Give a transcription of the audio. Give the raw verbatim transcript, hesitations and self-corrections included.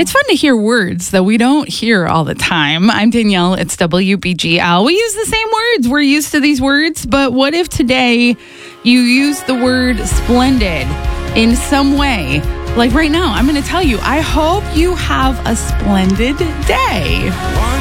It's fun to hear words that we don't hear all the time. I'm Danielle. It's W B G L. We use the same words. We're used to these words. But what if today you use the word splendid in some way? Like right now, I'm going to tell you, I hope you have a splendid day.